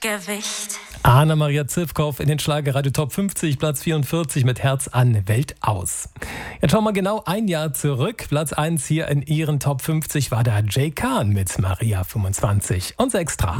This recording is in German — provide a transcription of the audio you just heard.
Gewicht. Anna-Maria Zivkow in den Schlagerradio Top 50, Platz 44 mit Herz an, Welt aus. Jetzt schauen wir genau ein Jahr zurück. Platz 1 hier in ihren Top 50 war der Jay Khan mit Maria 25. Unser Extra.